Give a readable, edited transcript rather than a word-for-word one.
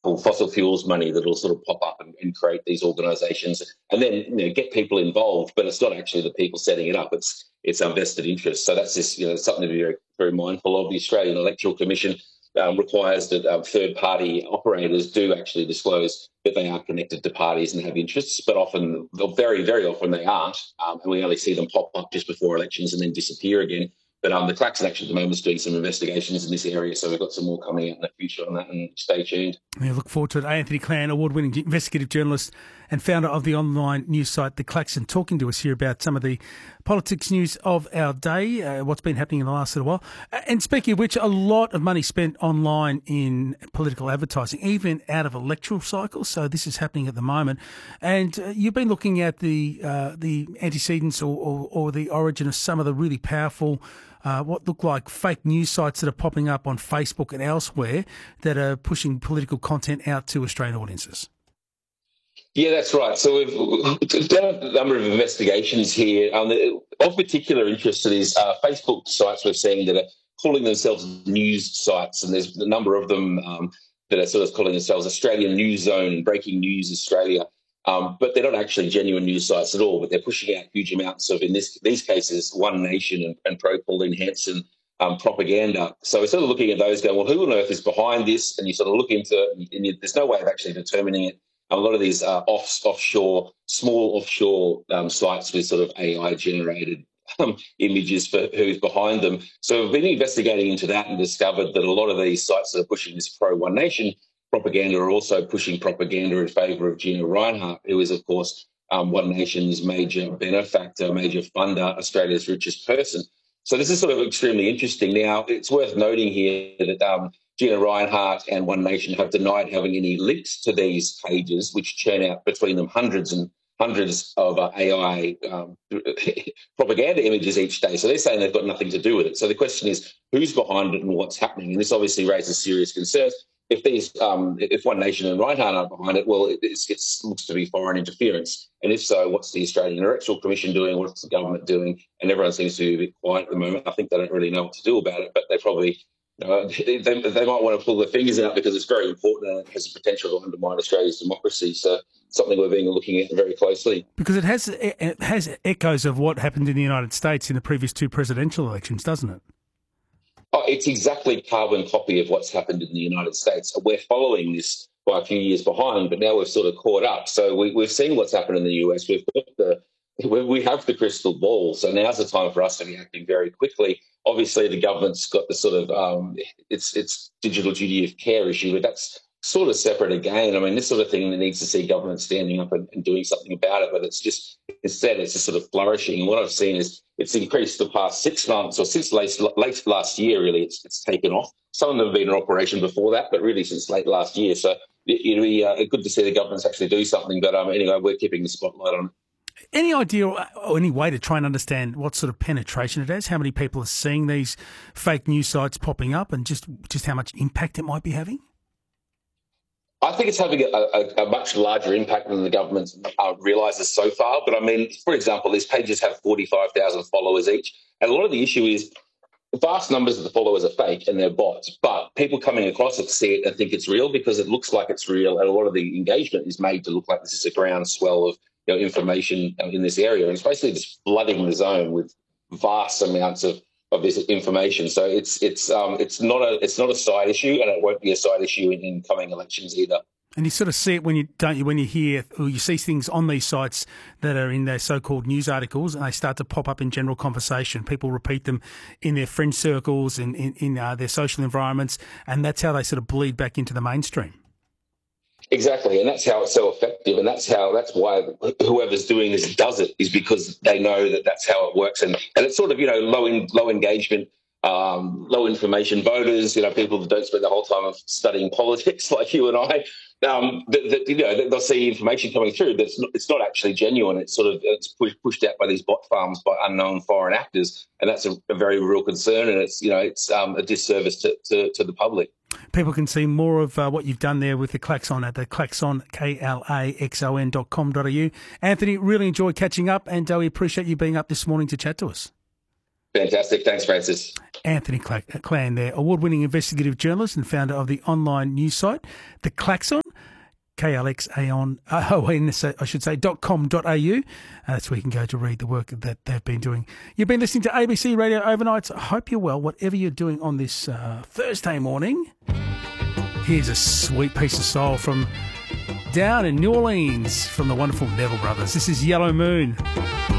called fossil fuels money that will sort of pop up and create these organisations, and then get people involved. But it's not actually the people setting it up; it's our vested interest. So that's just something to be very, very mindful of. The Australian Electoral Commission requires that third-party operators do actually disclose that they are connected to parties and have interests, but often, very, very often, they aren't, and we only see them pop up just before elections and then disappear again. But the Klaxon actually at the moment is doing some investigations in this area, so we've got some more coming out in the future on that, and stay tuned. Yeah, look forward to it. Anthony Clan, award-winning investigative journalist and founder of the online news site The Klaxon, talking to us here about some of the politics news of our day, what's been happening in the last little while. And speaking of which, a lot of money spent online in political advertising, even out of electoral cycles. So this is happening at the moment. And you've been looking at the antecedents or the origin of some of the really powerful what look like fake news sites that are popping up on Facebook and elsewhere that are pushing political content out to Australian audiences. Yeah, that's right. So we've done a number of investigations here. Of particular interest to these Facebook sites we're seeing that are calling themselves news sites, and there's a number of them that are sort of calling themselves Australian News Zone, Breaking News Australia. But they're not actually genuine news sites at all, but they're pushing out huge amounts of, in these cases, One Nation and pro-Pauline Hanson propaganda. So we're sort of looking at those going, well, who on earth is behind this? And you sort of look into it, and there's no way of actually determining it. A lot of these small offshore sites with sort of AI-generated images for who's behind them. So we've been investigating into that and discovered that a lot of these sites that are pushing this pro-One Nation propaganda are also pushing propaganda in favour of Gina Rinehart, who is, of course, One Nation's major benefactor, major funder, Australia's richest person. So this is sort of extremely interesting. Now, it's worth noting here that Gina Rinehart and One Nation have denied having any links to these pages, which churn out between them hundreds and hundreds of AI propaganda images each day. So they're saying they've got nothing to do with it. So the question is, who's behind it and what's happening? And this obviously raises serious concerns. If One Nation and Rinehart are behind it, well, it looks to be foreign interference. And if so, what's the Australian Electoral Commission doing? What's the government doing? And everyone seems to be a bit quiet at the moment. I think they don't really know what to do about it, but they probably they might want to pull their fingers out because it's very important and it has the potential to undermine Australia's democracy. So something we're being looking at very closely. Because it has echoes of what happened in the United States in the previous two presidential elections, doesn't it? Oh, it's exactly carbon copy of what's happened in the United States. We're following this by a few years behind, but now we've sort of caught up. So we've seen what's happened in the US. We have the crystal ball. So now's the time for us to be acting very quickly. Obviously, the government's got the sort of its digital duty of care issue, but that's sort of separate again. I mean, this sort of thing that needs to see government standing up and doing something about it, but instead it's just sort of flourishing. And what I've seen is it's increased the past 6 months, or since late last year, really, it's taken off. Some of them have been in operation before that, but really since late last year. So it'll be good to see the governments actually do something. But anyway, we're keeping the spotlight on it. Any idea or any way to try and understand what sort of penetration it has? How many people are seeing these fake news sites popping up, and just how much impact it might be having? I think it's having a much larger impact than the government realises so far. But I mean, for example, these pages have 45,000 followers each. And a lot of the issue is vast numbers of the followers are fake and they're bots. But people coming across it see it and think it's real because it looks like it's real. And a lot of the engagement is made to look like this is a groundswell of information in this area. And it's basically just flooding the zone with vast amounts of this information. So it's not a side issue, and it won't be a side issue in coming elections either. And you sort of see it when you hear or you see things on these sites that are in their so-called news articles, and they start to pop up in general conversation. People repeat them in their friend circles and in their social environments, and that's how they sort of bleed back into the mainstream. Exactly, and that's how it's so effective, and that's why whoever's doing this does it, is because they know that that's how it works, and it's sort of low engagement, low information voters, people that don't spend the whole time studying politics like you and I. They'll see information coming through but it's not actually genuine. It's pushed out by these bot farms by unknown foreign actors, and that's a very real concern, and it's a disservice to the public. People can see more of what you've done there with the Klaxon at the Klaxon, klaxon.com.au. Anthony, really enjoyed catching up, and we appreciate you being up this morning to chat to us. Fantastic. Thanks, Francis. Anthony Clan there, award-winning investigative journalist and founder of the online news site, The Klaxon, KLXAON, I should say, .com.au. That's where you can go to read the work that they've been doing. You've been listening to ABC Radio Overnights. I hope you're well, whatever you're doing on this Thursday morning. Here's a sweet piece of soul from down in New Orleans from the wonderful Neville Brothers. This is Yellow Moon.